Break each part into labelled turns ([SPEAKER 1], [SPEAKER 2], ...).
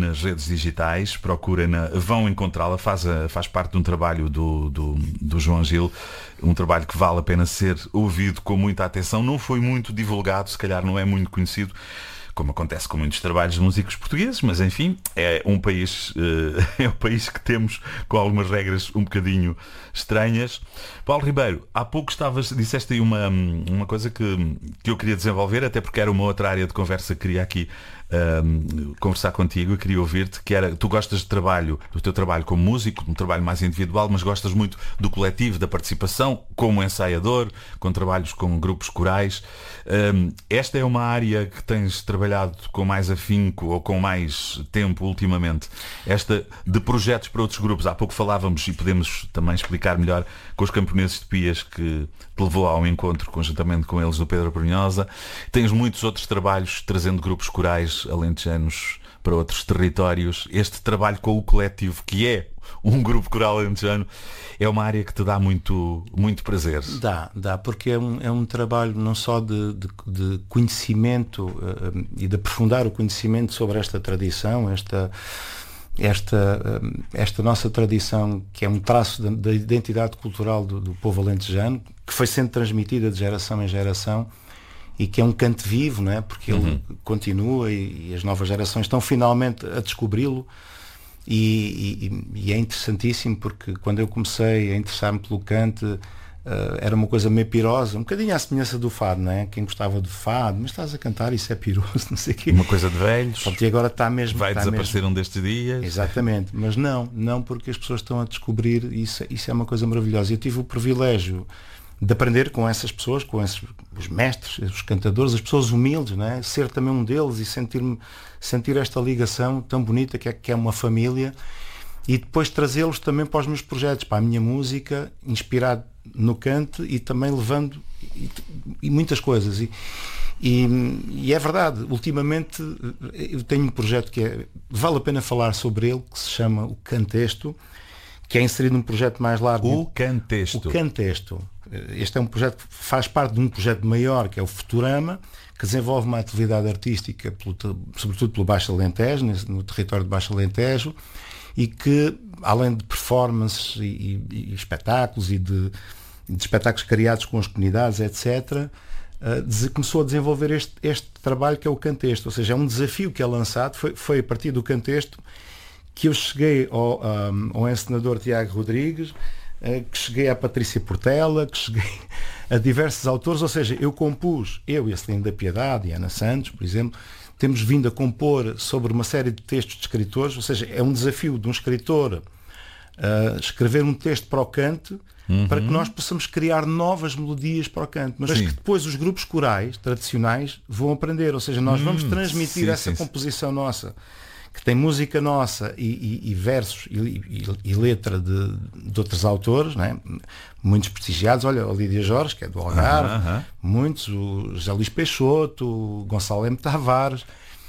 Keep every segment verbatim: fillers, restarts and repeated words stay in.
[SPEAKER 1] nas redes digitais, procurem-na, vão encontrá-la, faz, a, faz parte de um trabalho do, do, do João Gil, um trabalho que vale a pena ser ouvido com muita atenção. Não foi muito divulgado, se calhar não é muito conhecido, como acontece com muitos trabalhos de músicos portugueses, mas enfim, é um país, é um país que temos com algumas regras um bocadinho estranhas. Paulo Ribeiro, há pouco estavas, disseste aí uma, uma coisa que, que eu queria desenvolver, até porque era uma outra área de conversa que queria aqui um, conversar contigo e queria ouvir-te, que era, tu gostas de trabalho, do teu trabalho como músico, um trabalho mais individual, mas gostas muito do coletivo, da participação, como ensaiador, com trabalhos com grupos corais. Um, esta é uma área que tens trabalhado com mais afinco ou com mais tempo ultimamente, esta de projetos para outros grupos. Há pouco falávamos, e podemos também explicar melhor, com os Camponeses de Pias, que te levou ao encontro conjuntamente com eles do Pedro Brunhosa. Tens muitos outros trabalhos trazendo grupos corais alentejanos para outros territórios. Este trabalho com o coletivo, que é um grupo coral alentejano, é uma área que te dá muito, muito prazer.
[SPEAKER 2] Dá, dá, porque é um, é um trabalho não só de, de, de conhecimento uh, e de aprofundar o conhecimento sobre esta tradição, esta, esta, uh, esta nossa tradição, que é um traço da, da identidade cultural do, do povo alentejano, que foi sendo transmitida de geração em geração, e que é um canto vivo, não é? Porque ele uhum. continua e, e as novas gerações estão finalmente a descobri-lo. E, e, e é interessantíssimo, porque quando eu comecei a interessar-me pelo canto, uh, era uma coisa meio pirosa, um bocadinho à semelhança do fado, não é? Quem gostava do fado, mas estás a cantar, isso é piroso, não sei o quê.
[SPEAKER 1] Uma coisa de velhos.
[SPEAKER 2] E agora está mesmo.
[SPEAKER 1] Vai
[SPEAKER 2] está
[SPEAKER 1] desaparecer
[SPEAKER 2] mesmo.
[SPEAKER 1] um destes dias.
[SPEAKER 2] Exatamente, mas não, não, porque as pessoas estão a descobrir, isso, isso é uma coisa maravilhosa. Eu tive o privilégio de aprender com essas pessoas, com esses, os mestres, os cantadores, as pessoas humildes, não é? Ser também um deles e sentir-me, sentir esta ligação tão bonita que é, que é uma família, e depois trazê-los também para os meus projetos, para a minha música, inspirado no canto e também levando e, e muitas coisas. E, e, e é verdade, ultimamente eu tenho um projeto que é, vale a pena falar sobre ele, que se chama o Cantexto, que é inserido num projeto mais largo.
[SPEAKER 1] O Cantexto.
[SPEAKER 2] O Cantexto. Este é um projeto que faz parte de um projeto maior, que é o Futurama, que desenvolve uma atividade artística, pelo, sobretudo pelo Baixo Alentejo, no território de Baixo Alentejo, e que, além de performances e, e, e espetáculos, e de, de espetáculos criados com as comunidades, etcétera, uh, começou a desenvolver este, este trabalho que é o Cantexto. Ou seja, é um desafio que é lançado, foi, foi a partir do Cantexto que eu cheguei ao, um, ao encenador Tiago Rodrigues, que cheguei à Patrícia Portela, que cheguei a diversos autores, ou seja, eu compus, eu e a Celina da Piedade e a Ana Santos, por exemplo, temos vindo a compor sobre uma série de textos de escritores, ou seja, é um desafio de um escritor uh, escrever um texto para o canto, uhum. para que nós possamos criar novas melodias para o canto, mas sim. que depois os grupos corais tradicionais vão aprender, ou seja, nós hum, vamos transmitir sim, essa sim, composição sim. nossa, que tem música nossa e, e, e versos e, e, e letra de, de outros autores, né? Muitos prestigiados, olha, a Lídia Jorge, que é do Algarve, uh-huh, uh-huh. muitos, o José Luís Peixoto, o Gonçalo M. Tavares, uh,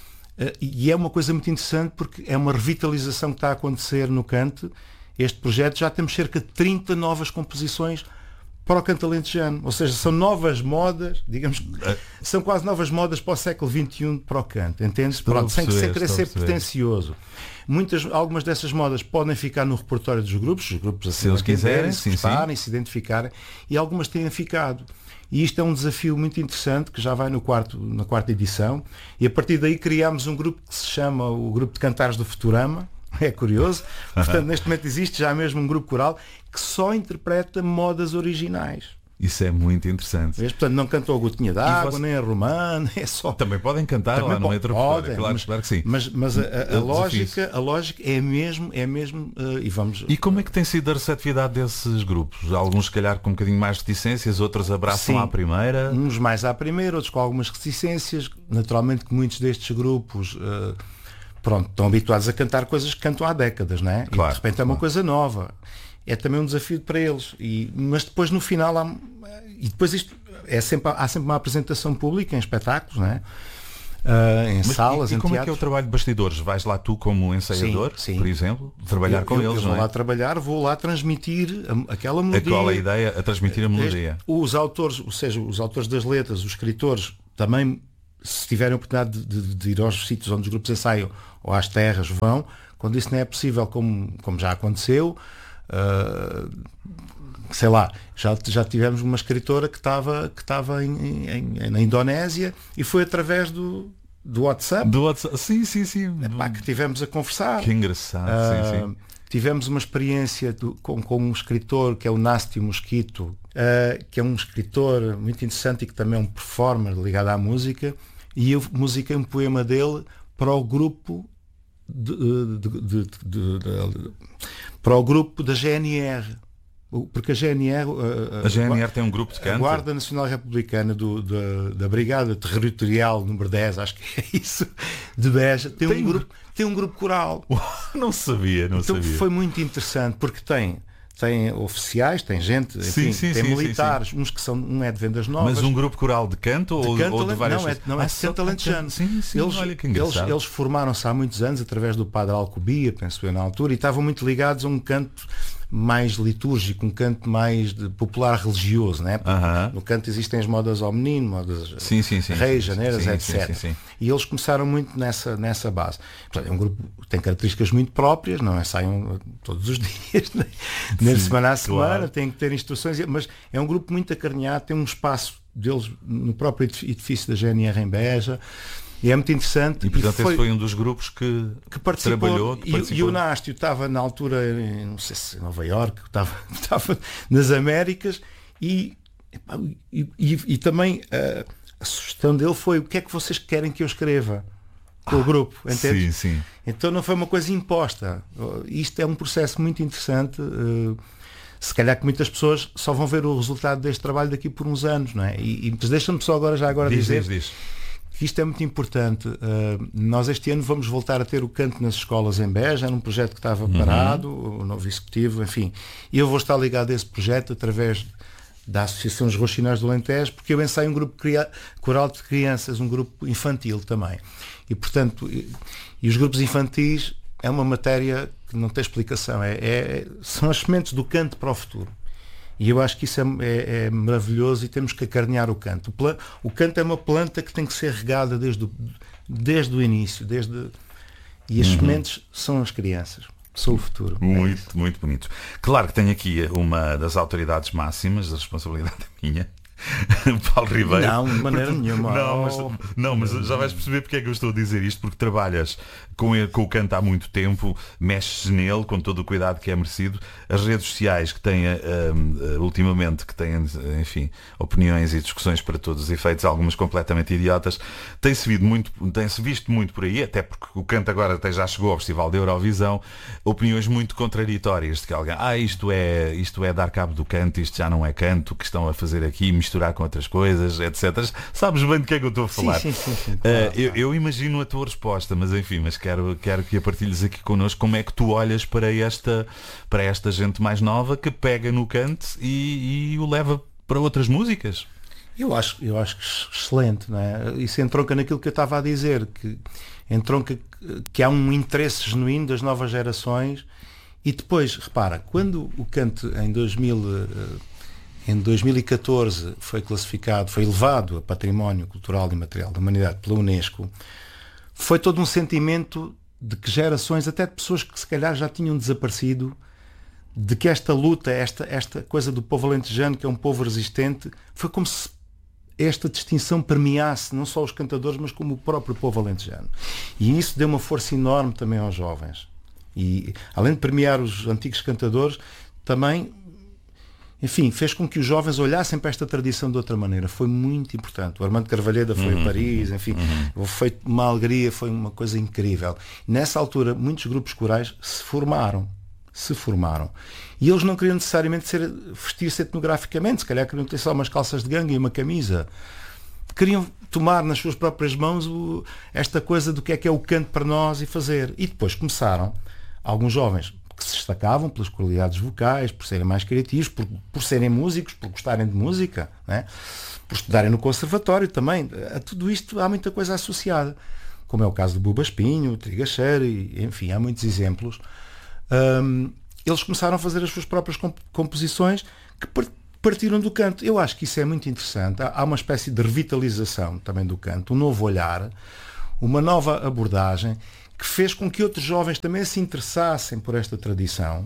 [SPEAKER 2] e é uma coisa muito interessante porque é uma revitalização que está a acontecer no canto. Este projeto, já temos cerca de trinta novas composições para o canto alentejano, ou seja, são novas modas, digamos, são quase novas modas para o século vinte e um para o canto, entende-se? Pronto, sem querer ser pretencioso. Muitas, algumas dessas modas podem ficar no repertório dos grupos, os grupos assim,
[SPEAKER 1] se eles quiserem,
[SPEAKER 2] se gostarem, se identificarem, e algumas têm ficado. E isto é um desafio muito interessante, que já vai no quarto, na quarta edição, e a partir daí criámos um grupo que se chama o Grupo de Cantares do Futurama. É curioso. Portanto, neste momento existe já mesmo um grupo coral que só interpreta modas originais.
[SPEAKER 1] Isso é muito interessante.
[SPEAKER 2] Vês? Portanto, não cantou a Gotinha d'Água, você... nem a Romana, é só...
[SPEAKER 1] Também podem cantar Também lá no metro
[SPEAKER 2] podem,
[SPEAKER 1] claro,
[SPEAKER 2] mas,
[SPEAKER 1] claro que sim.
[SPEAKER 2] Mas, mas a, a, a, lógica, a lógica é mesmo, é mesmo uh, e vamos...
[SPEAKER 1] E como é que tem sido a receptividade desses grupos? Alguns, se calhar, com um bocadinho mais de reticências, outros abraçam sim, à primeira?
[SPEAKER 2] Uns mais à primeira, outros com algumas reticências. Naturalmente que muitos destes grupos... Uh, Pronto, estão habituados a cantar coisas que cantam há décadas, não é?
[SPEAKER 1] Claro,
[SPEAKER 2] e de repente é uma
[SPEAKER 1] claro.
[SPEAKER 2] coisa nova. É também um desafio para eles. E, mas depois no final há, e depois isto é sempre, há sempre uma apresentação pública em espetáculos, não é? Uh, em
[SPEAKER 1] mas
[SPEAKER 2] salas,
[SPEAKER 1] e, e
[SPEAKER 2] em
[SPEAKER 1] como
[SPEAKER 2] teatros.
[SPEAKER 1] É que é o trabalho de bastidores? Vais lá tu como ensaiador,
[SPEAKER 2] sim, sim.
[SPEAKER 1] por exemplo, trabalhar
[SPEAKER 2] eu,
[SPEAKER 1] com
[SPEAKER 2] eu,
[SPEAKER 1] eles,
[SPEAKER 2] eu vou
[SPEAKER 1] não é?
[SPEAKER 2] lá trabalhar, vou lá transmitir a, aquela melodia.
[SPEAKER 1] A qual é a ideia? A transmitir a melodia.
[SPEAKER 2] Este, os autores, ou seja, os autores das letras, os escritores, também, se tiverem a oportunidade de, de, de ir aos sítios onde os grupos ensaiam, ou às terras vão, quando isso não é possível, como, como já aconteceu, uh, sei lá, já, já tivemos uma escritora que estava que estava em, em, na Indonésia e foi através do, do WhatsApp.
[SPEAKER 1] Do WhatsApp. Sim, sim, sim.
[SPEAKER 2] Epá, que tivemos a conversar.
[SPEAKER 1] Que engraçado,
[SPEAKER 2] uh,
[SPEAKER 1] sim, sim.
[SPEAKER 2] Tivemos uma experiência do, com, com um escritor que é o Nástio Mosquito, uh, que é um escritor muito interessante e que também é um performer ligado à música, e eu musiquei um poema dele para o grupo de, de, de, de, de, de, para o grupo da G N R. Porque a G N R,
[SPEAKER 1] a, a G N R tem um grupo de canto.
[SPEAKER 2] A Guarda Nacional Republicana do, da, da Brigada Territorial número dez, acho que é isso, de Beja, tem, tem... um grupo, tem um grupo coral.
[SPEAKER 1] Não sabia, não
[SPEAKER 2] então,
[SPEAKER 1] sabia.
[SPEAKER 2] Foi muito interessante, porque tem, tem oficiais, tem gente, enfim,
[SPEAKER 1] sim, sim,
[SPEAKER 2] tem
[SPEAKER 1] sim,
[SPEAKER 2] militares,
[SPEAKER 1] sim, sim.
[SPEAKER 2] uns que são, um é de Vendas Novas.
[SPEAKER 1] Mas um grupo coral de canto
[SPEAKER 2] de
[SPEAKER 1] ou,
[SPEAKER 2] canto,
[SPEAKER 1] ou de várias
[SPEAKER 2] não, é, não é
[SPEAKER 1] ah,
[SPEAKER 2] de canto alentejano.
[SPEAKER 1] Sim, sim,
[SPEAKER 2] eles,
[SPEAKER 1] olha que
[SPEAKER 2] eles,
[SPEAKER 1] engraçado.
[SPEAKER 2] eles formaram-se há muitos anos através do Padre Alcobia, penso eu, na altura, e estavam muito ligados a um canto mais litúrgico, um canto mais de popular religioso, né?
[SPEAKER 1] Uh-huh.
[SPEAKER 2] No canto existem as modas ao menino, modas
[SPEAKER 1] sim, sim, sim,
[SPEAKER 2] reis,
[SPEAKER 1] sim,
[SPEAKER 2] janeiras,
[SPEAKER 1] sim,
[SPEAKER 2] etcétera.
[SPEAKER 1] Sim, sim, sim.
[SPEAKER 2] E eles começaram muito nessa, nessa base. Portanto, é um grupo que tem características muito próprias, não é? Saiam todos os dias, né? Nem de semana a semana, claro. Tem que ter instruções, mas é um grupo muito acarinhado, tem um espaço deles no próprio edifício da G N R em Beja. E é muito interessante.
[SPEAKER 1] E portanto e foi, esse foi um dos grupos que,
[SPEAKER 2] que participou,
[SPEAKER 1] trabalhou. Que
[SPEAKER 2] e,
[SPEAKER 1] participou.
[SPEAKER 2] E o Nástio estava na altura, não sei se em Nova Iorque, estava, estava nas Américas e, e, e, e também uh, a sugestão dele foi: o que é que vocês querem que eu escreva com ah, o grupo? Entende?
[SPEAKER 1] Sim, sim.
[SPEAKER 2] Então não foi uma coisa imposta. Isto é um processo muito interessante. Uh, se calhar que muitas pessoas só vão ver o resultado deste trabalho daqui por uns anos, não é? E, e deixa-me só agora já agora
[SPEAKER 1] diz,
[SPEAKER 2] dizer.
[SPEAKER 1] Diz, diz.
[SPEAKER 2] Isto é muito importante. Uh, nós este ano vamos voltar a ter o canto nas escolas em Beja, era um projeto que estava parado, uhum. o novo executivo, enfim. E eu vou estar ligado a esse projeto através da Associação dos Roxinóis do Alentejo, porque eu ensaio um grupo cria- coral de crianças, um grupo infantil também. E, portanto, e, e os grupos infantis é uma matéria que não tem explicação. É, é, são as sementes do canto para o futuro. E eu acho que isso é, é, é maravilhoso e temos que acarinhar o canto. O, plan, o canto é uma planta que tem que ser regada desde o, desde o início. Desde, e as uhum. sementes são as crianças. São o futuro.
[SPEAKER 1] Muito,
[SPEAKER 2] é
[SPEAKER 1] muito bonito. Claro que tenho aqui uma das autoridades máximas, a responsabilidade é minha. Paulo Ribeiro.
[SPEAKER 2] Não, de maneira porque, nenhuma.
[SPEAKER 1] Não, mas, não, mas já vais perceber porque é que eu estou a dizer isto, porque trabalhas com, ele, com o canto há muito tempo, mexes nele com todo o cuidado que é merecido. As redes sociais que têm um, ultimamente, que têm, enfim, opiniões e discussões para todos os efeitos, algumas completamente idiotas, tem-se visto muito, tem-se visto muito por aí, até porque o canto agora até já chegou ao Festival da Eurovisão, opiniões muito contraditórias de que alguém, ah, isto é, isto é dar cabo do canto, isto já não é canto, o que estão a fazer aqui, misturar com outras coisas, etcétera. Sabes bem do que é que eu estou a falar.
[SPEAKER 2] Sim, sim, sim, sim,
[SPEAKER 1] claro, uh, eu, eu imagino a tua resposta, mas enfim, mas quero, quero que a partilhes aqui connosco como é que tu olhas para esta, para esta gente mais nova que pega no canto e, e o leva para outras músicas.
[SPEAKER 2] Eu acho, eu acho que excelente, não é? Isso entronca naquilo que eu estava a dizer, que entronca que há um interesse genuíno das novas gerações e depois, repara, quando o canto em dois mil Em dois mil e catorze foi classificado, foi elevado a Património Cultural e Imaterial da Humanidade pela Unesco, foi todo um sentimento de que gerações, até de pessoas que se calhar já tinham desaparecido, de que esta luta, esta, esta coisa do povo alentejano, que é um povo resistente, foi como se esta distinção permeasse não só os cantadores, mas como o próprio povo alentejano. E isso deu uma força enorme também aos jovens. E além de premiar os antigos cantadores, também enfim, fez com que os jovens olhassem para esta tradição de outra maneira. Foi muito importante. O Armando Carvalheda foi uhum, a Paris, enfim, uhum. foi uma alegria, foi uma coisa incrível. Nessa altura, muitos grupos corais se formaram. Se formaram. E eles não queriam necessariamente ser, vestir-se etnograficamente, se calhar queriam ter só umas calças de gangue e uma camisa. Queriam tomar nas suas próprias mãos o, esta coisa do que é que é o canto para nós e fazer. E depois começaram, alguns jovens que se destacavam pelas qualidades vocais, por serem mais criativos, por, por serem músicos, por gostarem de música, né? Por estudarem no conservatório também. A tudo isto há muita coisa associada, como é o caso do Buba Espinho, Trigacheira, e enfim, há muitos exemplos. Um, eles começaram a fazer as suas próprias comp- composições que partiram do canto. Eu acho que isso é muito interessante. Há, há uma espécie de revitalização também do canto, um novo olhar, uma nova abordagem, que que fez com que outros jovens também se interessassem por esta tradição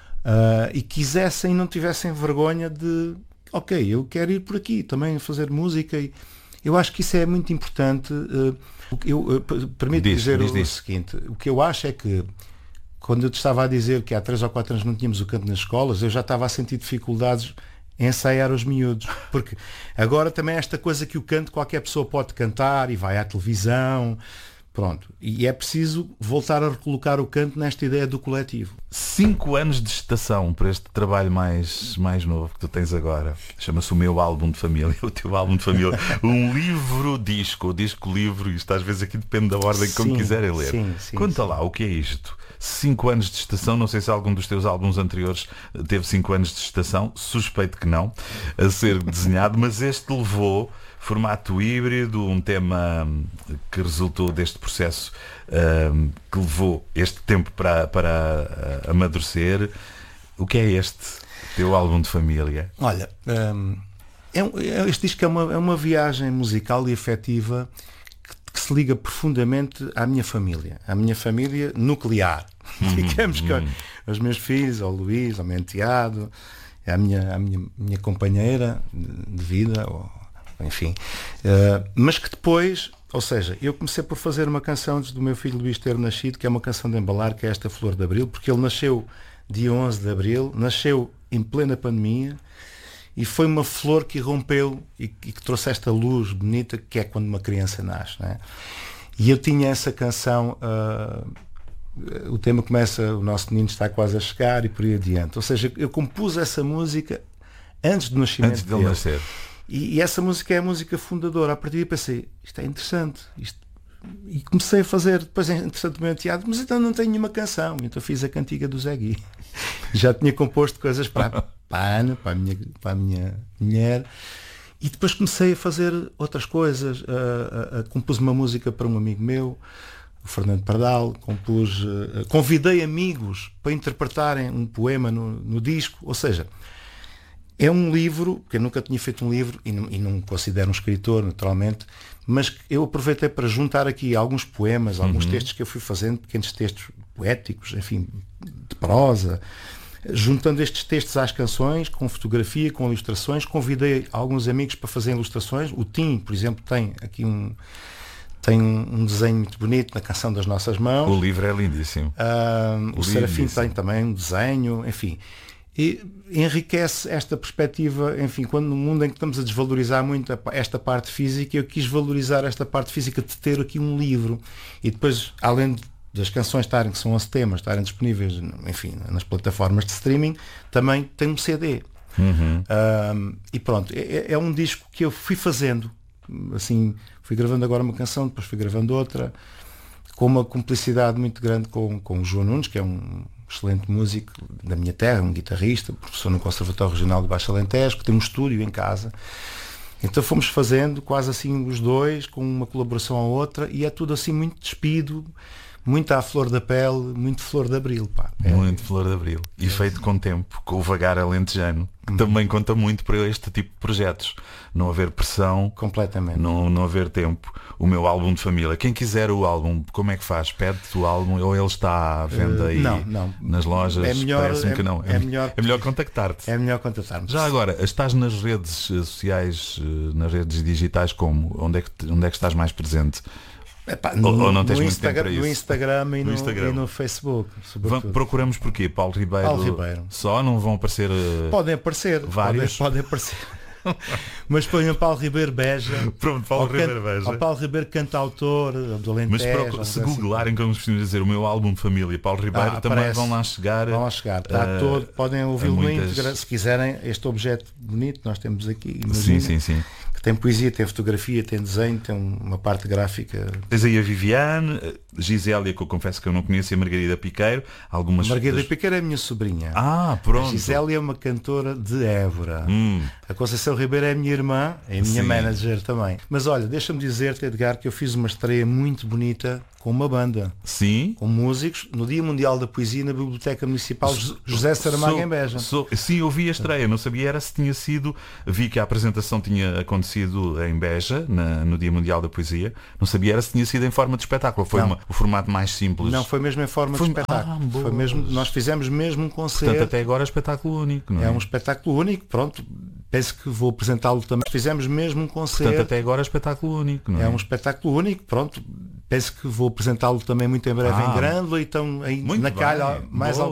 [SPEAKER 2] uh, e quisessem e não tivessem vergonha de, ok, eu quero ir por aqui também fazer música. E eu acho que isso é muito importante. Uh, eu uh, permito diz, dizer diz, o, diz. o seguinte, o que eu acho é que quando eu te estava a dizer que há três ou quatro anos não tínhamos o canto nas escolas, eu já estava a sentir dificuldades em ensaiar os miúdos, porque agora também esta coisa que o canto qualquer pessoa pode cantar e vai à televisão, pronto, e é preciso voltar a recolocar o canto nesta ideia do coletivo.
[SPEAKER 1] Cinco anos de gestação para este trabalho mais, mais novo que tu tens agora. Chama-se O Meu Álbum de Família, o teu álbum de família. Um livro-disco, o disco-livro, isto às vezes aqui depende da ordem sim, como quiserem ler.
[SPEAKER 2] Sim, sim,
[SPEAKER 1] Conta
[SPEAKER 2] sim.
[SPEAKER 1] lá, o que é isto? Cinco anos de gestação, não sei se algum dos teus álbuns anteriores teve cinco anos de gestação, suspeito que não, a ser desenhado, mas este levou formato híbrido, um tema que resultou deste processo um, que levou este tempo para, para uh, amadurecer. O que é este teu álbum de família?
[SPEAKER 2] Olha, um, é um, este disco é uma, é uma viagem musical e afetiva que, que se liga profundamente à minha família, à minha família nuclear. Hum, Digamos hum. que aos meus filhos, ao Luís, ao meu enteado, à minha, à minha, minha companheira de vida, ou, enfim. Uh, mas que depois, ou seja, eu comecei por fazer uma canção antes do meu filho Luís ter nascido, que é uma canção de embalar, que é esta Flor de Abril, porque ele nasceu dia onze de Abril, nasceu em plena pandemia, e foi uma flor que irrompeu e, e que trouxe esta luz bonita que é quando uma criança nasce, não é? E eu tinha essa canção, uh, o tema começa, o nosso menino está quase a chegar e por aí adiante. Ou seja, eu compus essa música antes do nascimento
[SPEAKER 1] antes de
[SPEAKER 2] dele.
[SPEAKER 1] nascer.
[SPEAKER 2] E, e essa música é a música fundadora. A partir daí pensei, isto é interessante. Isto... E comecei a fazer, depois é interessante o meu enteado, mas então não tenho nenhuma canção. Então fiz a cantiga do Zé Gui. Já tinha composto coisas para, para a Ana, para a minha, para a minha mulher. E depois comecei a fazer outras coisas. Uh, uh, uh, compus uma música para um amigo meu, o Fernando Pardal. Compus, uh, convidei amigos para interpretarem um poema no, no disco. Ou seja, é um livro, porque eu nunca tinha feito um livro e não, e não considero um escritor, naturalmente, mas eu aproveitei para juntar aqui alguns poemas, alguns uhum. textos que eu fui fazendo, pequenos textos poéticos, enfim, de prosa, juntando estes textos às canções, com fotografia, com ilustrações. Convidei alguns amigos para fazer ilustrações. O Tim, por exemplo, tem aqui um, tem um desenho muito bonito na Canção das Nossas Mãos.
[SPEAKER 1] O livro é lindíssimo.
[SPEAKER 2] Uh, o, o Serafim tem também um desenho, enfim. E enriquece esta perspectiva, enfim, quando no mundo em que estamos a desvalorizar muito esta parte física, eu quis valorizar esta parte física de ter aqui um livro. E depois, além das canções estarem, que são onze temas, estarem disponíveis, enfim, nas plataformas de streaming, também tem um C D.
[SPEAKER 1] Uhum.
[SPEAKER 2] Um, e pronto, é, é um disco que eu fui fazendo, assim, fui gravando agora uma canção, depois fui gravando outra, com uma cumplicidade muito grande com, com o João Nunes, que é um excelente músico da minha terra, um guitarrista, professor no Conservatório Regional de Baixo Alentejo, que tem um estúdio em casa. Então fomos fazendo quase assim os dois, com uma colaboração à outra, e é tudo assim muito despido, muito à flor da pele, muito flor de abril, pá. É.
[SPEAKER 1] Muito flor de abril. E é. Feito com tempo, com o vagar alentejano, que uhum. também conta muito para este tipo de projetos. Não haver pressão,
[SPEAKER 2] completamente.
[SPEAKER 1] Não, não haver tempo. O meu álbum de família. Quem quiser o álbum, como é que faz? Pede-te o álbum ou ele está à venda aí uh,
[SPEAKER 2] não, não.
[SPEAKER 1] nas lojas?
[SPEAKER 2] É melhor,
[SPEAKER 1] Parece-me
[SPEAKER 2] é,
[SPEAKER 1] que não.
[SPEAKER 2] É, é melhor,
[SPEAKER 1] é melhor contactar-te.
[SPEAKER 2] É melhor contactar-me.
[SPEAKER 1] Já agora, estás nas redes sociais, nas redes digitais como? Onde é que, onde é que estás mais presente?
[SPEAKER 2] Epá, no,
[SPEAKER 1] ou, ou não tens
[SPEAKER 2] no,
[SPEAKER 1] muito
[SPEAKER 2] Instagram,
[SPEAKER 1] tempo para isso?
[SPEAKER 2] No Instagram e no,
[SPEAKER 1] no, Instagram.
[SPEAKER 2] E no Facebook.
[SPEAKER 1] Vamos, procuramos porquê? Paulo Ribeiro,
[SPEAKER 2] Paulo Ribeiro.
[SPEAKER 1] Só? Não vão aparecer uh,
[SPEAKER 2] podem aparecer
[SPEAKER 1] vários?
[SPEAKER 2] Podem, podem aparecer. Mas ponham Paulo Ribeiro Beja.
[SPEAKER 1] Pronto, Paulo Ribeiro Beja.
[SPEAKER 2] Ou Paulo Ribeiro cantautor do Alentejo.
[SPEAKER 1] Mas procura, se googlarem, como se dizer o meu álbum de família, Paulo Ribeiro, ah, também aparece. Vão lá chegar.
[SPEAKER 2] Vão lá chegar. Está uh, todo, podem ouvi-lo muitas... muito. Se quiserem este objeto bonito, nós temos aqui.
[SPEAKER 1] Imagina, sim, sim, sim.
[SPEAKER 2] Tem poesia, tem fotografia, tem desenho, tem uma parte gráfica.
[SPEAKER 1] Tens aí a Viviane, Gisélia, que eu confesso que eu não conheço, e a Margarida Piqueiro. Algumas
[SPEAKER 2] Margarida
[SPEAKER 1] das...
[SPEAKER 2] Piqueiro é a minha sobrinha.
[SPEAKER 1] Ah, pronto.
[SPEAKER 2] A Gisélia é uma cantora de Évora.
[SPEAKER 1] Hum.
[SPEAKER 2] A Conceição Ribeiro é a minha irmã, é a minha Sim. manager também. Mas olha, deixa-me dizer-te, Edgar, que eu fiz uma estreia muito bonita com uma banda.
[SPEAKER 1] Sim.
[SPEAKER 2] Com músicos, no Dia Mundial da Poesia, na Biblioteca Municipal so, José Saramago,
[SPEAKER 1] so,
[SPEAKER 2] em Beja.
[SPEAKER 1] So, sim, eu vi a estreia, não sabia era se tinha sido, vi que a apresentação tinha acontecido sido em Beja, na, no Dia Mundial da Poesia. Não sabia era se tinha sido em forma de espetáculo. Foi uma, o formato mais simples.
[SPEAKER 2] Não, foi mesmo em forma
[SPEAKER 1] foi...
[SPEAKER 2] de espetáculo.
[SPEAKER 1] Ah,
[SPEAKER 2] foi mesmo, nós fizemos mesmo um concerto.
[SPEAKER 1] Portanto, até agora é espetáculo único, não é?
[SPEAKER 2] É um espetáculo único, pronto. Penso que vou apresentá-lo também. Fizemos mesmo um concerto.
[SPEAKER 1] Portanto, até agora é espetáculo único, não é?
[SPEAKER 2] É um espetáculo único, pronto. Penso que vou apresentá-lo também muito em breve ah, em Grândola, então aí na calha mais